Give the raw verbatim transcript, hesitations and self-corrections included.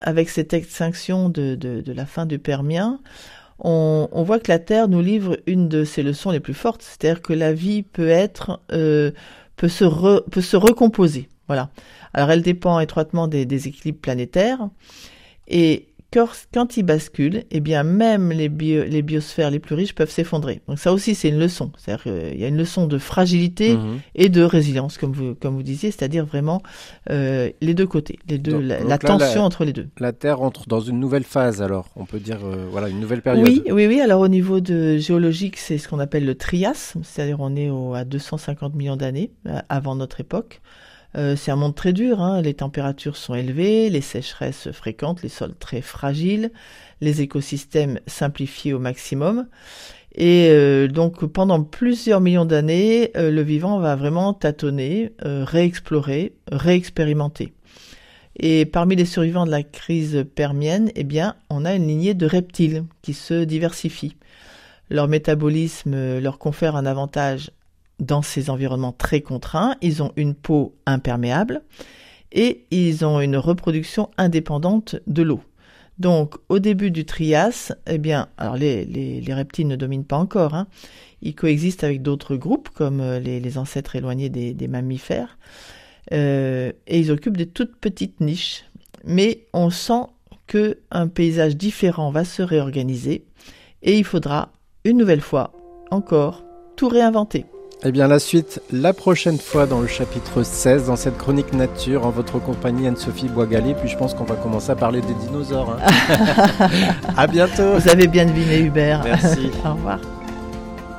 avec cette extinction de, de, de la fin du Permien, on, on voit que la Terre nous livre une de ses leçons les plus fortes, c'est-à-dire que la vie peut être, euh, peut se re, peut se recomposer. Voilà. Alors elle dépend étroitement des, des équilibres planétaires, et quand ils basculent, eh bien même les, bio, les biosphères les plus riches peuvent s'effondrer. Donc ça aussi c'est une leçon, c'est-à-dire qu'il y a une leçon de fragilité mmh. et de résilience, comme vous comme vous disiez, c'est-à-dire vraiment euh, les deux côtés, les deux, donc, la, donc la là, tension la, entre les deux. La Terre entre dans une nouvelle phase, alors on peut dire euh, voilà une nouvelle période. Oui, oui, oui. Alors au niveau de géologique, c'est ce qu'on appelle le Trias, c'est-à-dire on est au, à deux cent cinquante millions d'années avant notre époque. Euh, c'est un monde très dur, hein. Les températures sont élevées, les sécheresses fréquentes, les sols très fragiles, les écosystèmes simplifiés au maximum. Et euh, donc pendant plusieurs millions d'années, euh, le vivant va vraiment tâtonner, euh, réexplorer, réexpérimenter. Et parmi les survivants de la crise permienne, eh bien, on a une lignée de reptiles qui se diversifient. Leur métabolisme leur confère un avantage dans ces environnements très contraints. Ils ont une peau imperméable et ils ont une reproduction indépendante de l'eau. Donc, au début du Trias, eh bien, alors les, les, les reptiles ne dominent pas encore, hein. Ils coexistent avec d'autres groupes, comme les, les ancêtres éloignés des, des mammifères, euh, et ils occupent des toutes petites niches. Mais on sent qu'un paysage différent va se réorganiser, et il faudra, une nouvelle fois, encore, tout réinventer. Eh bien, la suite, la prochaine fois dans le chapitre seize, dans cette chronique nature, en votre compagnie Anne-Sophie Boisgalet. Puis je pense qu'on va commencer à parler des dinosaures. Hein. À bientôt. Vous avez bien deviné, Hubert. Merci. Au revoir.